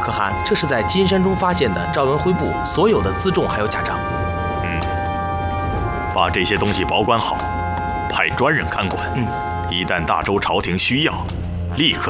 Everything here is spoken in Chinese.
可汗，这是在金山中发现的赵文辉部所有的辎重还有甲章。 把这些东西保管好，派专人看管。一旦大周朝廷需要，立刻